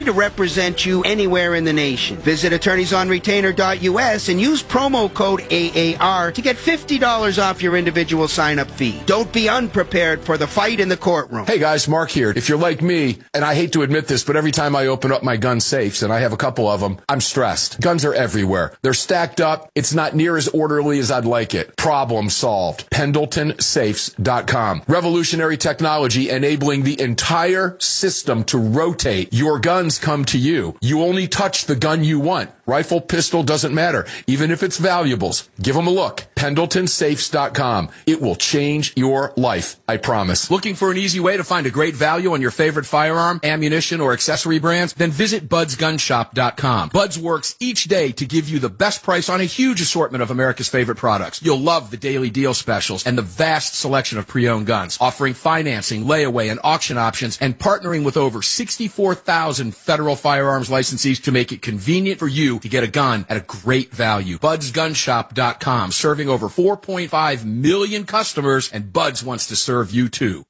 to represent you anywhere in the nation. Visit attorneysonretainer.us and use promo code AAR to get $50 off your individual sign-up fee. Don't be unprepared for the fight in the courtroom. Hey guys, Mark here. If you're like me, and I hate to admit this, but every time I open up my gun safes, and I have a couple of them, I'm stressed. Guns are everywhere. They're stacked up. It's not near as orderly as I'd like it. Problem solved. PendletonSafes.com. Revolutionary technology enabling the entire system to rotate. Your guns come to you. You only touch the gun you want. Rifle, pistol, doesn't matter. Even if it's valuables. Give them a look. PendletonSafes.com. It will change your life. I promise. Looking for an easy way to find a great value on your favorite firearm, ammunition, or accessory brands? Then visit BudsGunShop.com. Buds works each day to give you the best price on a huge assortment of America's favorite products. You'll love the daily deal specials and the vast selection of pre-owned guns, offering financing, layaway, and auction options, and partnering with over 64,000 federal firearms licensees to make it convenient for you to get a gun at a great value. BudsGunShop.com, serving over 4.5 million customers, and Buds wants to serve you too.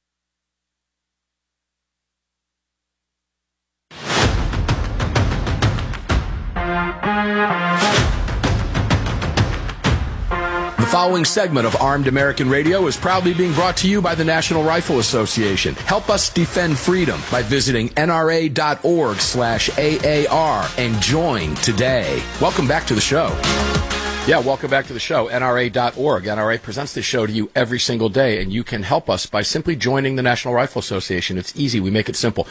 The following segment of Armed American Radio is proudly being brought to you by the National Rifle Association. Help us defend freedom by visiting nra.org/AAR and join today. Welcome back to the show. Yeah, welcome back to the show, NRA.org. NRA presents this show to you every single day, and you can help us by simply joining the National Rifle Association. It's easy. We make it simple.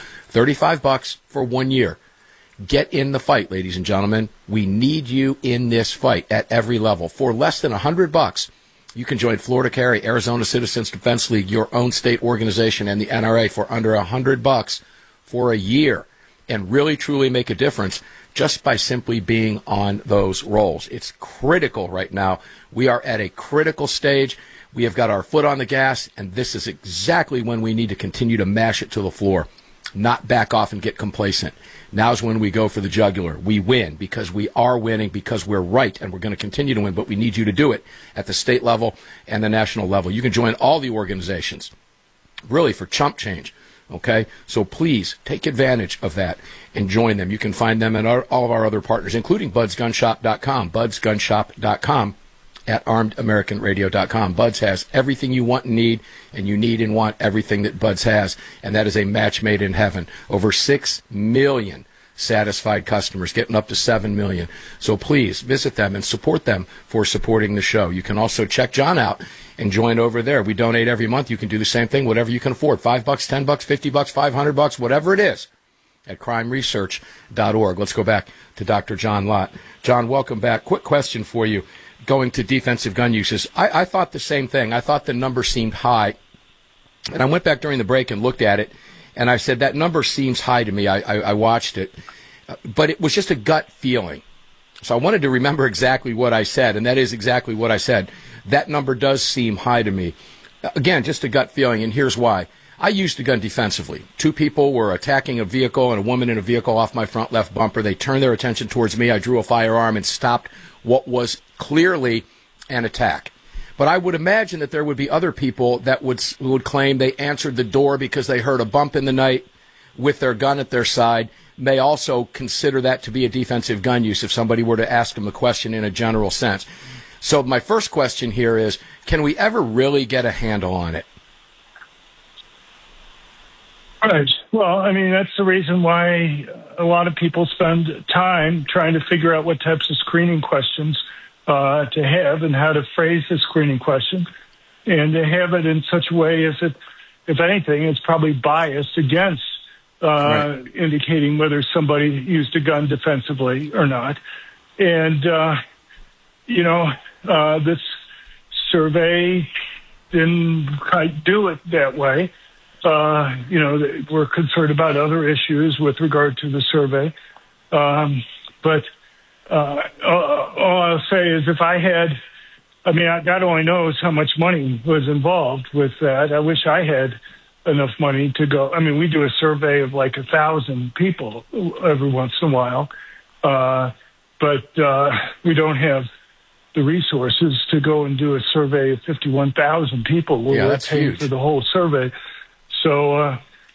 $35 for 1 year. Get in the fight, ladies and gentlemen. We need you in this fight at every level. For less than $100, you can join Florida Carry, Arizona Citizens Defense League, your own state organization, and the NRA for under $100 for a year, and really, truly make a difference just by simply being on those rolls. It's critical right now. We are at a critical stage. We have got our foot on the gas, and this is exactly when we need to continue to mash it to the floor, not back off and get complacent. Now's when we go for the jugular. We win because we are winning, because we're right, and we're going to continue to win, but we need you to do it at the state level and the national level. You can join all the organizations, really, for chump change, okay? So please take advantage of that and join them. You can find them and all of our other partners, including BudsGunShop.com, BudsGunShop.com, at ArmedAmericanRadio.com. Buds has everything you want and need, and you need and want everything that Buds has, and that is a match made in heaven. Over 6 million satisfied customers, getting up to 7 million. So please visit them and support them for supporting the show. You can also check John out and join over there. We donate every month. You can do the same thing, whatever you can afford, $5, $10, $50, $500, whatever it is, at crimeresearch.org. Let's go back to Dr. John Lott. John, welcome back. Quick question for you. Going to defensive gun uses, I thought the same thing. I thought the number seemed high. And I went back during the break and looked at it, and I said, that number seems high to me. I watched it. But it was just a gut feeling. So I wanted to remember exactly what I said, and that is exactly what I said. That number does seem high to me. Again, just a gut feeling, and here's why. I used a gun defensively. Two people were attacking a vehicle and a woman in a vehicle off my front left bumper. They turned their attention towards me. I drew a firearm and stopped what was clearly an attack. But I would imagine that there would be other people that would claim they answered the door because they heard a bump in the night with their gun at their side, may also consider that to be a defensive gun use if somebody were to ask them the question in a general sense. So my first question here is, can we ever really get a handle on it? Right. Well, I mean, that's the reason why a lot of people spend time trying to figure out what types of screening questions to have and how to phrase the screening question, and to have it in such a way as it, if anything, it's probably biased against indicating whether somebody used a gun defensively or not. And, this survey didn't quite do it that way. We're concerned about other issues with regard to the survey. But all I'll say is if I had, God only knows how much money was involved with that. I wish I had enough money to go. I mean, we do a survey of like 1,000 people every once in a while. But we don't have the resources to go and do a survey of 51,000 people. Yeah, that's huge. For the whole survey. So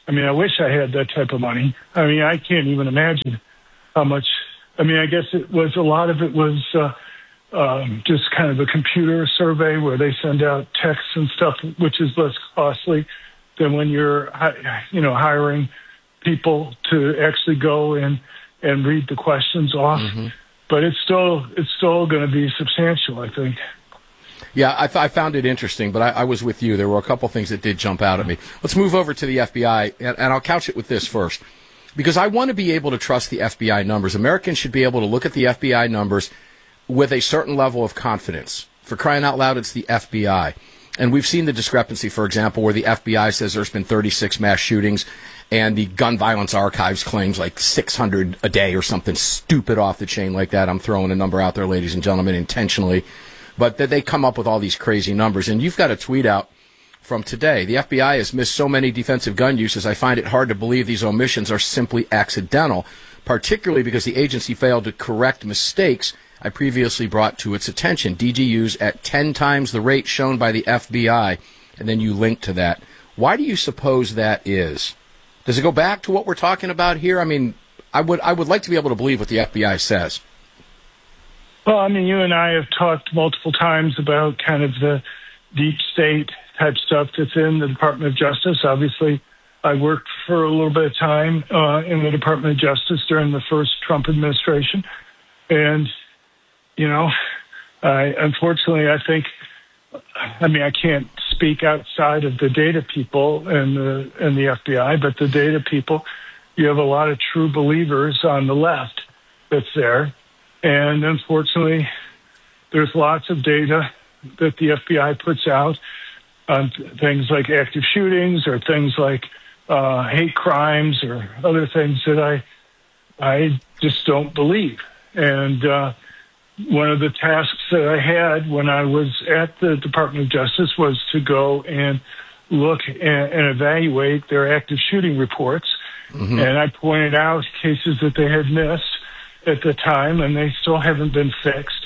I mean, I wish I had that type of money. I mean, I can't even imagine how much. I mean, I guess a lot of it was just kind of a computer survey where they send out texts and stuff, which is less costly than when you're, hiring people to actually go in and read the questions off. Mm-hmm. But it's still going to be substantial, I think. Yeah, I found it interesting, but I was with you. There were a couple things that did jump out at me. Let's move over to the FBI, and I'll couch it with this first, because I want to be able to trust the FBI numbers. Americans should be able to look at the FBI numbers with a certain level of confidence. For crying out loud, it's the FBI. And we've seen the discrepancy, for example, where the FBI says there's been 36 mass shootings, and the Gun Violence Archives claims like 600 a day or something stupid off the chain like that. I'm throwing a number out there, ladies and gentlemen, intentionally. But that they come up with all these crazy numbers. And you've got a tweet out from today. The FBI has missed so many defensive gun uses, I find it hard to believe these omissions are simply accidental, particularly because the agency failed to correct mistakes I previously brought to its attention. DGUs at 10 times the rate shown by the FBI, and then you link to that. Why do you suppose that is? Does it go back to what we're talking about here? I mean, I would like to be able to believe what the FBI says. Well, I mean, you and I have talked multiple times about kind of the deep state type stuff that's in the Department of Justice. Obviously, I worked for a little bit of time in the Department of Justice during the first Trump administration. And, unfortunately, I can't speak outside of the data people and the FBI, but the data people, you have a lot of true believers on the left that's there. And unfortunately, there's lots of data that the FBI puts out on things like active shootings or things like hate crimes or other things that I just don't believe. And one of the tasks that I had when I was at the Department of Justice was to go and look and evaluate their active shooting reports. Mm-hmm. And I pointed out cases that they had missed at the time, and they still haven't been fixed.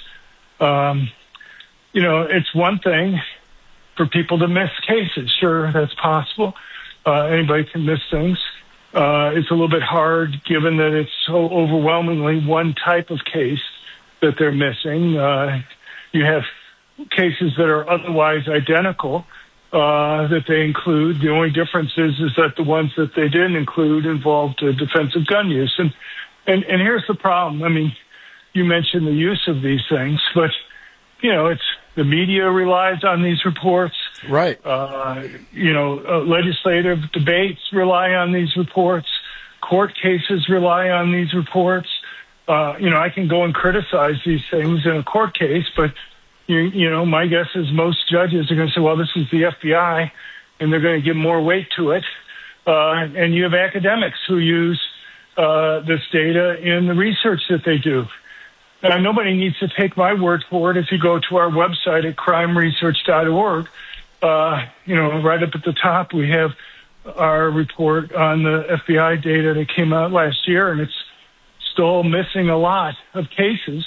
It's one thing for people to miss cases. Sure, that's possible. Anybody can miss things. It's a little bit hard given that it's so overwhelmingly one type of case that they're missing. You have cases that are otherwise identical that they include. The only difference is that the ones that they didn't include involved defensive gun use. And here's the problem. I mean, you mentioned the use of these things, but, it's the media relies on these reports. Right. Legislative debates rely on these reports. Court cases rely on these reports. I can go and criticize these things in a court case, but, my guess is most judges are going to say, well, this is the FBI, and they're going to give more weight to it. And you have academics who use this data in the research that they do. And nobody needs to take my word for it. If you go to our website at crimeresearch.org, right up at the top, we have our report on the FBI data that came out last year, and it's still missing a lot of cases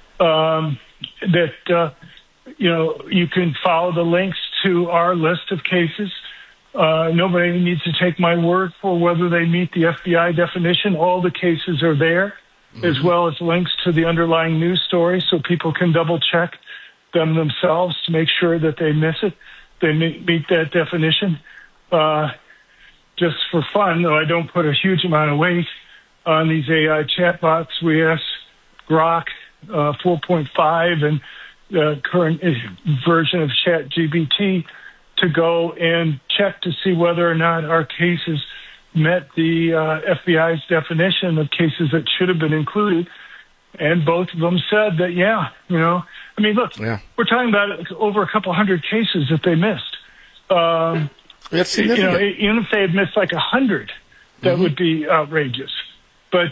that, you can follow the links to our list of cases. Nobody needs to take my word for whether they meet the FBI definition. All the cases are there, mm-hmm. as well as links to the underlying news story, so people can double-check them themselves to make sure that they meet that definition. Just for fun, though I don't put a huge amount of weight on these AI chatbots, we asked Grok 4.5 and the current version of ChatGPT to go and check to see whether or not our cases met the FBI's definition of cases that should have been included. And both of them said that, we're talking about over a couple hundred cases that they missed. That's significant. Even if they had missed like 100, that mm-hmm. would be outrageous. But,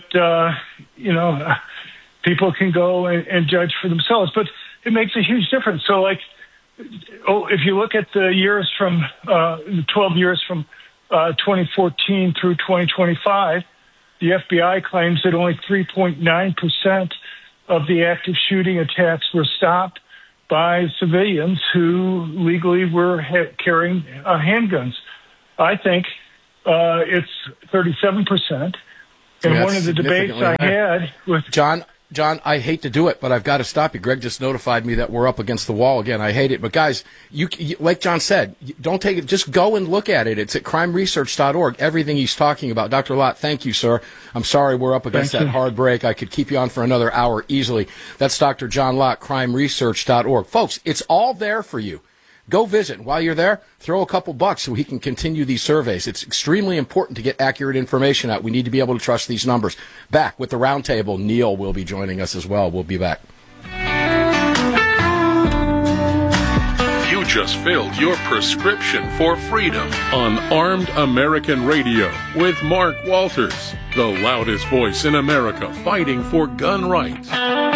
people can go and judge for themselves. But it makes a huge difference. So, if you look at the years from 12 years from 2014 through 2025, the FBI claims that only 3.9% of the active shooting attacks were stopped by civilians who legally were carrying handguns. I think it's 37%. And one of the debates I had with John, I hate to do it, but I've got to stop you. Greg just notified me that we're up against the wall again. I hate it. But guys, you like John said, don't take it. Just go and look at it. It's at crimeresearch.org. Everything he's talking about. Dr. Lott, thank you, sir. I'm sorry we're up against that hard break. I could keep you on for another hour easily. That's Dr. John Lott, crimeresearch.org. Folks, it's all there for you. Go visit. While you're there, throw a couple bucks so he can continue these surveys. It's extremely important to get accurate information out. We need to be able to trust these numbers. Back with the roundtable, Neil will be joining us as well. We'll be back. You just filled your prescription for freedom on Armed American Radio with Mark Walters, the loudest voice in America fighting for gun rights.